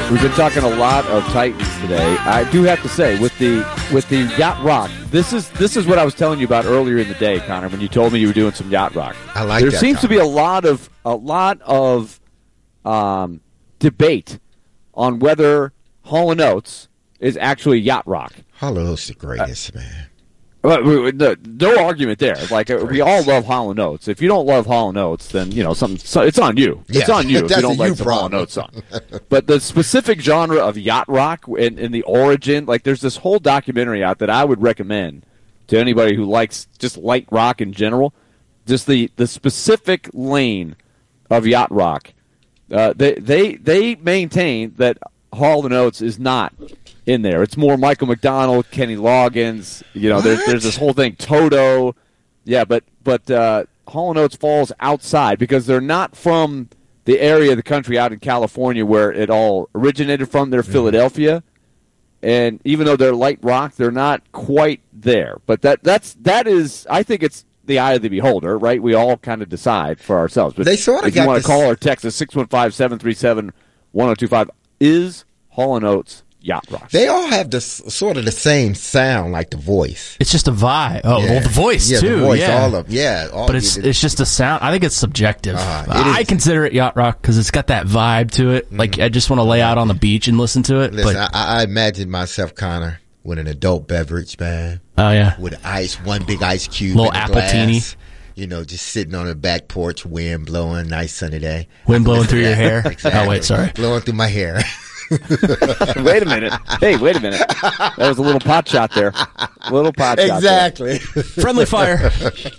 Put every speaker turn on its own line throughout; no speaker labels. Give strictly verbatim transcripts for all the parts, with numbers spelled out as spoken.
We've been talking a lot of Titans today. I do have to say, with the with the Yacht Rock, this is this is what I was telling you about earlier in the day, Connor, when you told me you were doing some Yacht Rock.
I like
there
that.
There seems
Connor.
to be a lot of a lot of um, debate on whether Hall and Oates is actually Yacht Rock.
Hall and Oates is the greatest, uh, man.
Well, no, no argument there. Like Great. We all love Hall and Oates. If you don't love Hall and Oates, then you know something. So it's on you.
Yeah,
it's on you if you don't like
the
Hall and Oates song. But the specific genre of yacht rock and, and the origin, like there's this whole documentary out that I would recommend to anybody who likes just light rock in general. Just the, the specific lane of yacht rock. Uh, they they they maintain that Hall and Oates is not in there. It's more Michael McDonald, Kenny Loggins. You know,
what?
there's there's this whole thing, Toto. Yeah, but but uh, Hall and Oates falls outside because they're not from the area of the country out in California where it all originated from. They're mm-hmm. Philadelphia, and even though they're light rock, they're not quite there. But that that's that is, I think it's the eye of the beholder, right? We all kind of decide for ourselves. But
they sort of
if you want to
this...
call or text us six one five, seven three seven, one oh two five, is Hall and Oates yacht rock?
They all have this sort of the same sound, like the voice.
It's just a vibe. Oh,
yeah.
well, the voice
yeah,
too.
The voice,
yeah,
all of yeah. All
but it's
it,
it's just a sound. I think it's subjective.
Uh, it
I
is.
consider it yacht rock because it's got that vibe to it. Mm-hmm. Like I just want to lay out on the beach and listen to it.
Listen,
but,
I, I imagine myself, Connor, with an adult beverage, man.
Oh yeah,
with ice, one big ice cube,
little
in the
appletini.
glass. You know, just sitting on the back porch, wind blowing, nice sunny day.
Wind blowing through your hair.
Exactly.
Oh wait, sorry,
blowing through my hair.
Wait a minute. Hey, wait a minute. That was a little pot shot there. A little pot shot
exactly.
there.
Friendly fire.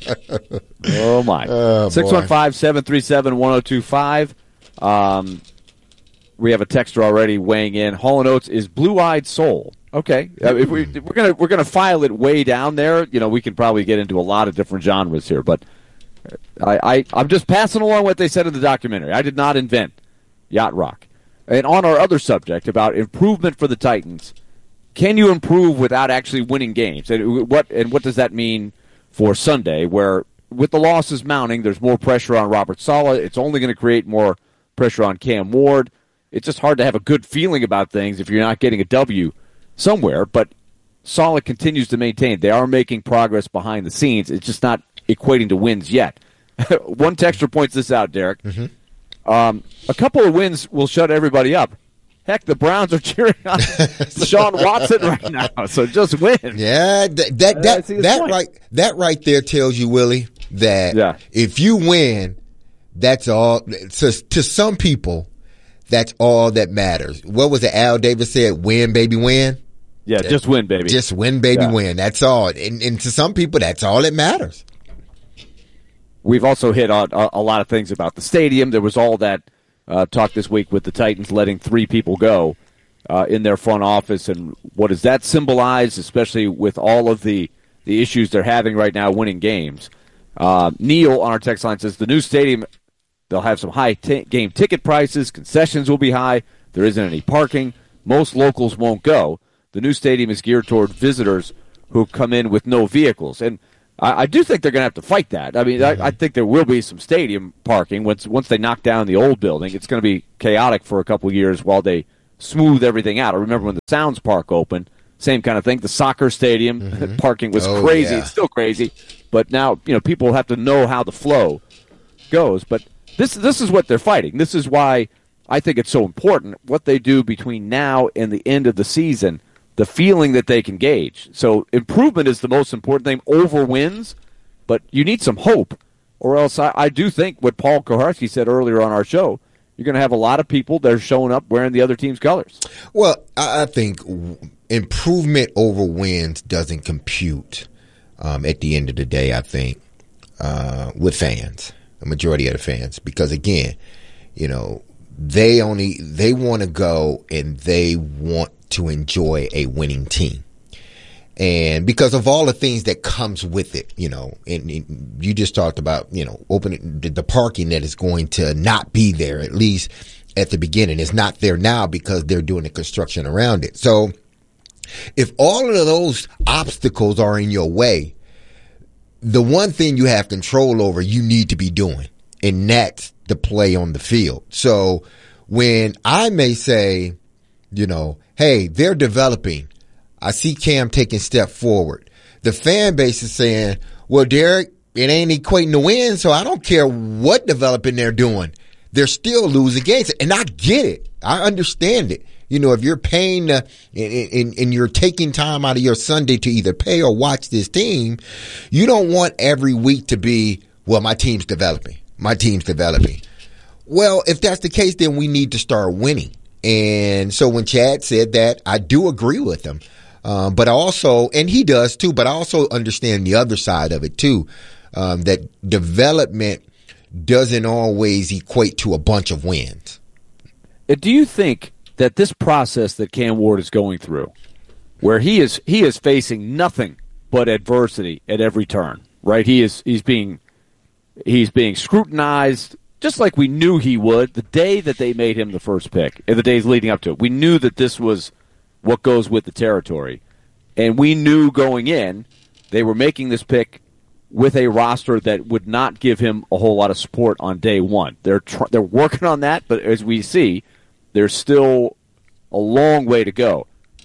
Oh, my.
Oh,
six one five, seven three seven, one oh two five. Um, we have a texter already weighing in. Hall and Oates is Blue-Eyed Soul. Okay. Uh, if we, we're going to we're gonna file it way down there. You know, we can probably get into a lot of different genres here, but I, I, I'm just passing along what they said in the documentary. I did not invent yacht rock. And on our other subject about improvement for the Titans, can you improve without actually winning games? And what and what does that mean for Sunday, where with the losses mounting, there's more pressure on Robert Saleh. It's only going to create more pressure on Cam Ward. It's just hard to have a good feeling about things if you're not getting a W somewhere. But Saleh continues to maintain they are making progress behind the scenes. It's just not equating to wins yet. One texter points this out, Derek.
Mm-hmm.
Um, a couple of wins will shut everybody up. Heck, the Browns are cheering on Deshaun Watson right now, so just win.
Yeah, that that that, that right that right there tells you, Willie, that
yeah.
if you win, that's all. To, to some people, that's all that matters. What was it Al Davis said? Win, baby, win.
Yeah, just win, baby.
Just win, baby,
yeah.
win. That's all. And, and to some people, that's all that matters.
We've also hit on a, a lot of things about the stadium. There was all that uh, talk this week with the Titans letting three people go uh, in their front office, and what does that symbolize, especially with all of the, the issues they're having right now winning games. Uh, Neil on our text line says the new stadium, they'll have some high t- game ticket prices, concessions will be high, there isn't any parking, most locals won't go. The new stadium is geared toward visitors who come in with no vehicles, and I do think they're going to have to fight that. I mean, mm-hmm. I, I think there will be some stadium parking once once they knock down the old building. It's going to be chaotic for a couple of years while they smooth everything out. I remember when the Sounds Park opened, same kind of thing. The soccer stadium mm-hmm. parking was
oh,
crazy.
Yeah.
It's still crazy, but now you know people have to know how the flow goes. But this this is what they're fighting. This is why I think it's so important what they do between now and the end of the season. The feeling that they can gauge. So improvement is the most important thing over wins, but you need some hope, or else I, I do think what Paul Koharski said earlier on our show, you're going to have a lot of people that are showing up wearing the other team's colors.
Well, I think improvement over wins doesn't compute um, at the end of the day, I think, uh, with fans, the majority of the fans, because, again, you know, they only they want to go and they want to enjoy a winning team. And because of all the things that comes with it, you know, and, and you just talked about, you know, opening the, the parking that is going to not be there, at least at the beginning. It's not there now because they're doing the construction around it. So if all of those obstacles are in your way, the one thing you have control over, you need to be doing, and that's the play on the field. So when I may say, You know, hey, they're developing. I see Cam taking step forward. The fan base is saying, well, Derek, it ain't equating to win, so I don't care what developing they're doing. They're still losing games. And I get it. I understand it. You know, if you're paying uh, and, and, and you're taking time out of your Sunday to either pay or watch this team, you don't want every week to be, well, my team's developing. My team's developing. Well, if that's the case, then we need to start winning. And so when Chad said that, I do agree with him. Um, but also, and he does too, but I also understand the other side of it too, um, that development doesn't always equate to a bunch of wins.
Do you think that this process that Cam Ward is going through, where he is he is facing nothing but adversity at every turn, right? He is he's being he's being scrutinized just like we knew he would the day that they made him the first pick, and the days leading up to it. We knew that this was what goes with the territory. And we knew going in they were making this pick with a roster that would not give him a whole lot of support on day one. They're tr- they're working on that, but as we see, there's still a long way to go.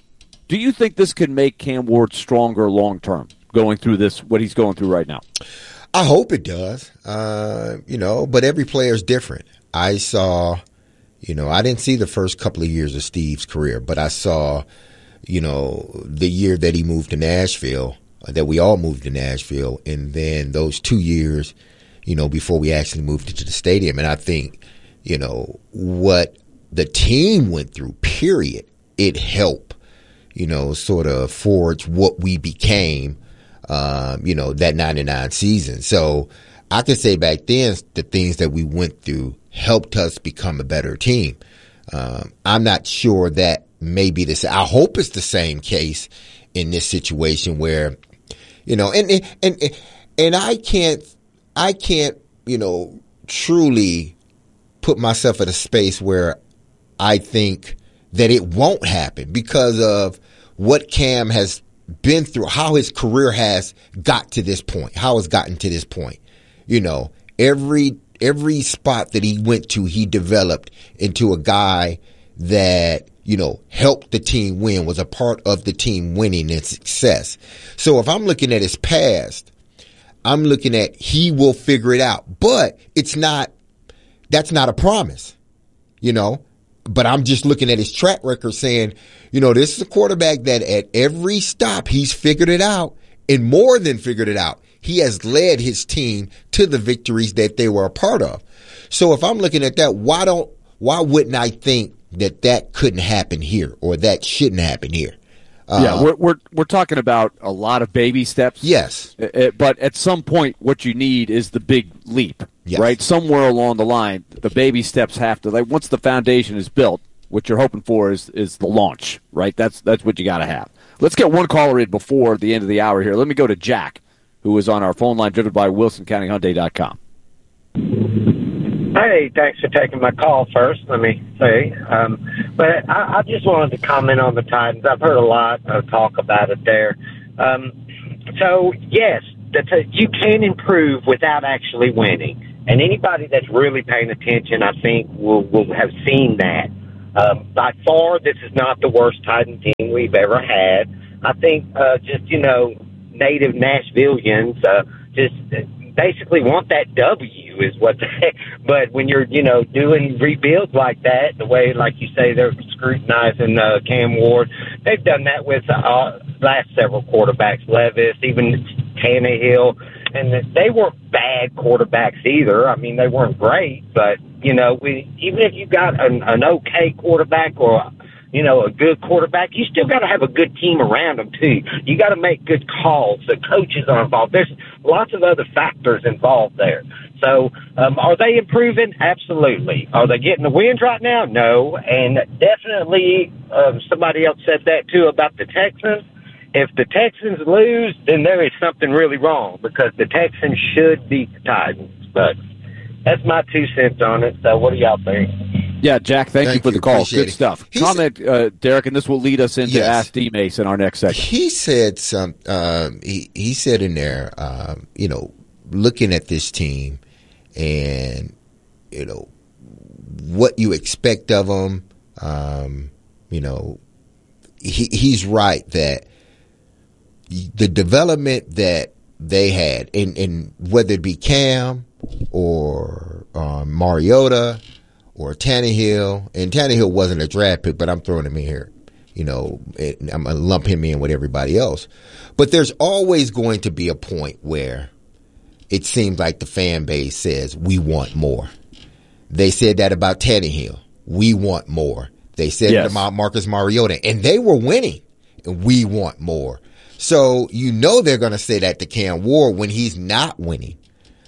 Do you think this can make Cam Ward stronger long term, going through this, what he's going through right now?
I hope it does. Uh, you know, but every player is different. I saw, you know, I didn't see the first couple of years of Steve's career, but I saw, you know, the year that he moved to Nashville, that we all moved to Nashville, and then those two years, you know, before we actually moved into the stadium. And I think, you know, what the team went through, period, it helped, you know, sort of forge what we became, um, you know, that ninety-nine season. So I could say back then the things that we went through helped us become a better team. Um, I'm not sure that may be the same. I hope it's the same case in this situation where, you know, and, and, and I can't, I can't, you know, truly put myself in a space where I think that it won't happen because of what Cam has been through, how his career has got to this point, how it's gotten to this point. You know, every, every spot that he went to, he developed into a guy that, you know, helped the team win, was a part of the team winning and success. So if I'm looking at his past, I'm looking at he will figure it out. But it's not, that's not a promise, you know. But I'm just looking at his track record saying, you know, this is a quarterback that at every stop he's figured it out and more than figured it out. He has led his team to the victories that they were a part of. So if I'm looking at that, why don't, why wouldn't I think that that couldn't happen here or that shouldn't happen here? Uh,
yeah, we're we're we're talking about a lot of baby steps.
Yes,
but at some point, what you need is the big leap,
yes.
right? Somewhere along the line, the baby steps have to. Like once the foundation is built, what you're hoping for is is the launch, right? That's that's what you got to have. Let's get one caller in before the end of the hour here. Let me go to Jack, who is on our phone line, driven by Wilson County Hyundai dot com.
Hey, thanks for taking my call first, let me say. Um, but I, I just wanted to comment on the Titans. I've heard a lot of talk about it there. Um, so, yes, that's a, you can improve without actually winning. And anybody that's really paying attention, I think, will, will have seen that. Um, by far, this is not the worst Titan team we've ever had. I think uh, just, you know, native Nashvillians uh, just basically want that W is what they, but when you're, you know, doing rebuilds like that, the way, like you say, they're scrutinizing uh, Cam Ward, they've done that with uh, last several quarterbacks, Levis, even Tannehill, and they weren't bad quarterbacks either. I mean, they weren't great, but, you know, we, even if you got an, an okay quarterback or, you know, a good quarterback, you still got to have a good team around them, too. You got to make good calls. The coaches are involved. There's lots of other factors involved there. So, um, are they improving? Absolutely. Are they getting the wins right now? No. And definitely, um, somebody else said that, too, about the Texans. If the Texans lose, then there is something really wrong because the Texans should beat the Titans. But that's my two cents on it. So, what do y'all think?
Yeah, Jack, thank, thank you for the call. Good
it.
stuff.
He's,
Comment, uh, Derek, and this will lead us into yes. Ask D. Mace in our next segment.
He said some. Um, he he said in there, um, you know, looking at this team, and you know what you expect of them. Um, you know, he, he's right that the development that they had, in, in whether it be Cam or um, Mariota or Tannehill, and Tannehill wasn't a draft pick, but I'm throwing him in here. You know, it, I'm going to lump him in with everybody else. But there's always going to be a point where it seems like the fan base says, we want more. They said that about Tannehill. We want more. They said yes. it about Marcus Mariota. And they were winning. And we want more. So you know they're going to say that to Cam Ward when he's not winning.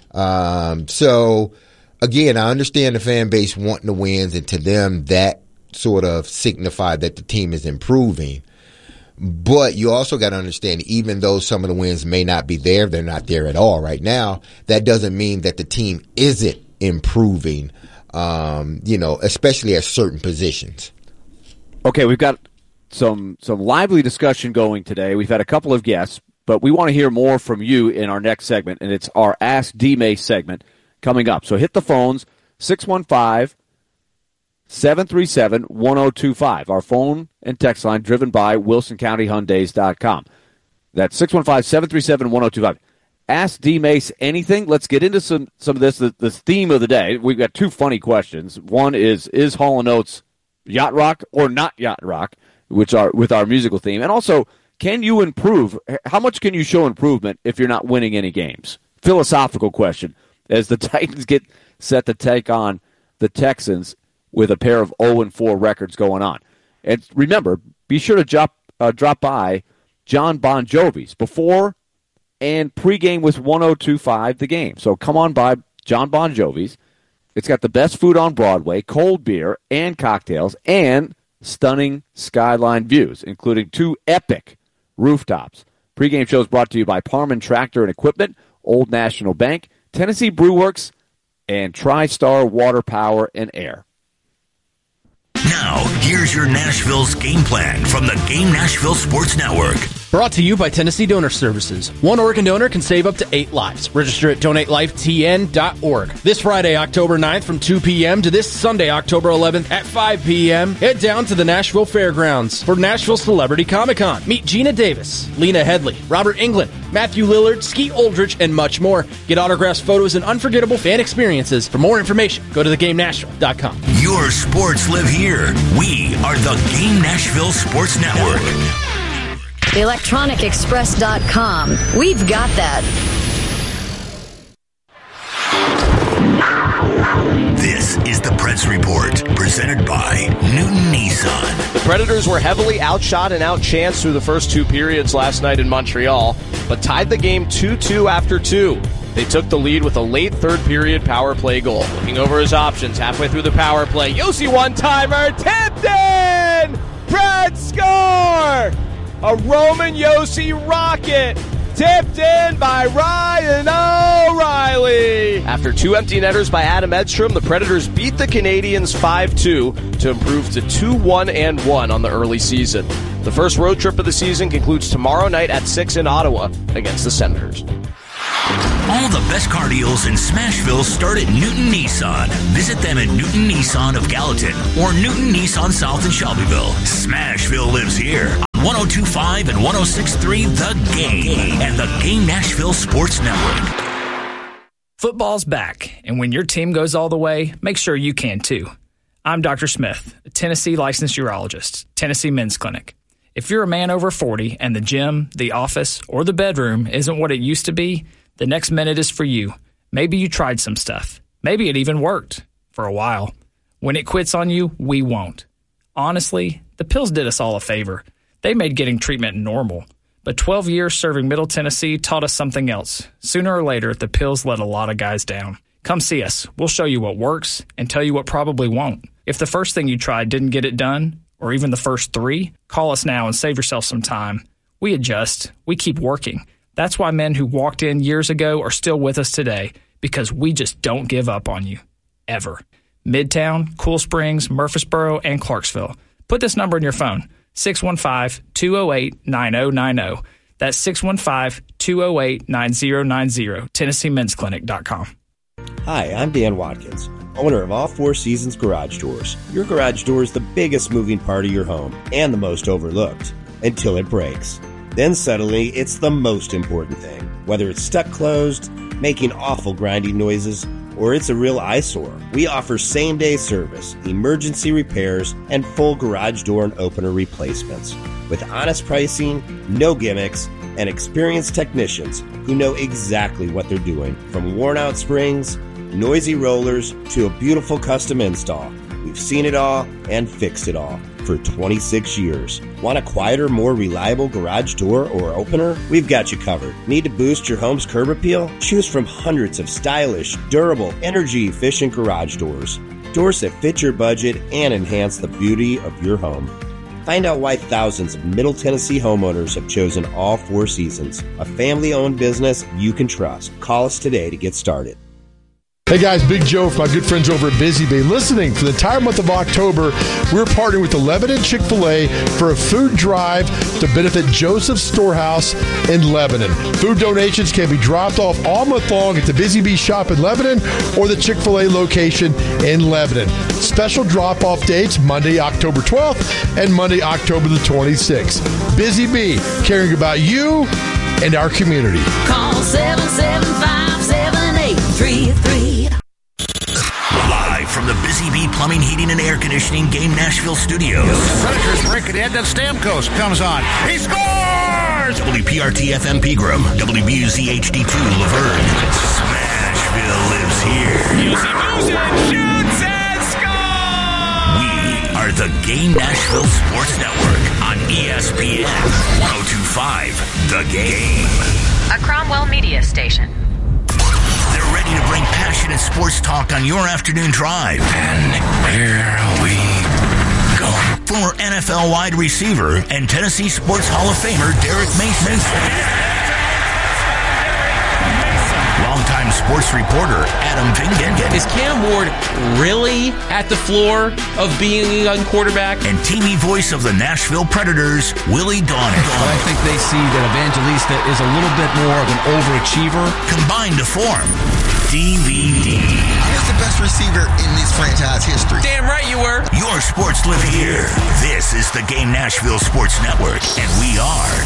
Um, so, again, I understand the fan base wanting the wins, and to them that sort of signify that the team is improving. But you also got to understand, even though some of the wins may not be there, they're not there at all right now, that doesn't mean that the team isn't improving, um, you know, especially at certain positions.
Okay, we've got some some lively discussion going today. We've had a couple of guests, but we want to hear more from you in our next segment, and it's our Ask D-Mace segment coming up. So hit the phones, six one five, seven three seven, one zero two five. Our phone and text line driven by Wilson County Hyundais dot com. That's six one five, seven three seven, one zero two five. Ask D-Mace anything. Let's get into some, some of this, the, the theme of the day. We've got two funny questions. One is, is Hall and Oates yacht rock or not yacht rock, which are with our musical theme? And also, can you improve? How much can you show improvement if you're not winning any games? Philosophical question. As the Titans get set to take on the Texans with a pair of oh and four records going on. And remember, be sure to drop, uh, drop by John Bon Jovi's before and pregame with one oh two five the game. So come on by John Bon Jovi's. It's got the best food on Broadway, cold beer and cocktails, and stunning skyline views, including two epic rooftops. Pre-game shows brought to you by Parman Tractor and Equipment, Old National Bank, Tennessee Brew Works, and TriStar Water Power and Air.
Now, here's your Nashville's game plan from the Game Nashville Sports Network.
Brought to you by Tennessee Donor Services. One organ donor can save up to eight lives. Register at donate life t n dot org. This Friday, October ninth from two p.m. to this Sunday, October eleventh at five p.m., head down to the Nashville Fairgrounds for Nashville Celebrity Comic-Con. Meet Gina Davis, Lena Headley, Robert Englund, Matthew Lillard, Skeet Aldrich, and much more. Get autographs, photos, and unforgettable fan experiences. For more information, go to the game nashville dot com.
Your sports live here. We are the Game Nashville Sports Network.
electronic express dot com. We've got that.
This is the Preds Report, presented by Newton Nissan.
The Predators were heavily outshot and outchanced through the first two periods last night in Montreal, but tied the game two two after two. They took the lead with a late third period power play goal. Looking over his options halfway through the power play, Josi one-timer, tipped in! Preds score! A Roman Josi rocket, tipped in by Ryan O'Reilly. After two empty netters by Adam Edstrom, the Predators beat the Canadiens five two to improve to two one and one on the early season. The first road trip of the season concludes tomorrow night at six in Ottawa against the Senators.
All the best car deals in Smashville start at Newton Nissan. Visit them at Newton Nissan of Gallatin or Newton Nissan South in Shelbyville. Smashville lives here on one oh two point five and one oh six point three The Game and the Game Nashville Sports Network.
Football's back, and when your team goes all the way, make sure you can too. I'm Doctor Smith, a Tennessee licensed urologist, Tennessee Men's Clinic. If you're a man over forty and the gym, the office, or the bedroom isn't what it used to be, the next minute is for you. Maybe you tried some stuff. Maybe it even worked for a while. When it quits on you, we won't. Honestly, the pills did us all a favor. They made getting treatment normal. But twelve years serving Middle Tennessee taught us something else. Sooner or later, the pills let a lot of guys down. Come see us. We'll show you what works and tell you what probably won't. If the first thing you tried didn't get it done, or even the first three, call us now and save yourself some time. We adjust. We keep working. That's why men who walked in years ago are still with us today, because we just don't give up on you. Ever. Midtown, Cool Springs, Murfreesboro, and Clarksville. Put this number in your phone, six one five, two oh eight, nine oh nine oh. That's six one five, two oh eight, nine oh nine oh, Tennessee Men's Clinic dot com.
Hi, I'm Dan Watkins. owner of All Four Seasons Garage Doors. Your garage door is the biggest moving part of your home and the most overlooked until it breaks. Then suddenly, it's the most important thing. Whether it's stuck closed, making awful grinding noises, or it's a real eyesore, we offer same-day service, emergency repairs, and full garage door and opener replacements. With honest pricing, no gimmicks, and experienced technicians who know exactly what they're doing. From worn-out springs, noisy rollers, to a beautiful custom install, we've seen it all and fixed it all for twenty-six years. Want a quieter, more reliable garage door or opener? We've got you covered. Need to boost your home's curb appeal? Choose from hundreds of stylish, durable, energy-efficient garage doors. Doors that fit your budget and enhance the beauty of your home. Find out why thousands of Middle Tennessee homeowners have chosen All Four Seasons, a family-owned business you can trust. Call us today to get started.
Hey guys, Big Joe from my good friends over at Busy Bee. Listening, for the entire month of October, we're partnering with the Lebanon Chick-fil-A for a food drive to benefit Joseph's Storehouse in Lebanon. Food donations can be dropped off all month long at the Busy Bee shop in Lebanon or the Chick-fil-A location in Lebanon. Special drop-off dates, Monday, October twelfth and Monday, October the twenty-sixth. Busy Bee, caring about you and our community.
Call seven seven five, seven eight three three.
Live from the Busy Bee Plumbing, Heating, and Air Conditioning Game Nashville studios.
Predators break it in, then Stamkos comes on. He scores!
W P R T F M Pegram, W B U Z H D two Laverne. Smashville lives here.
Yuzi Musin shoots and scores!
We are the Game Nashville Sports Network on E S P N one oh two point five. The Game.
A Cromwell Media Station.
They're ready to bring passionate sports talk on your afternoon drive. And here we go. Former N F L wide receiver and Tennessee Sports Hall of Famer Derek Mason. Longtime sports reporter Adam Vingan.
Is Cam Ward really at the floor of being a young quarterback?
And T V voice of the Nashville Predators, Willie Donner.
But I think they see that Evangelista is a little bit more of an overachiever.
Combined to form D V D.
I was the best receiver in this franchise history.
Damn right you were.
Your sports live here. This is the Game Nashville Sports Network, and we are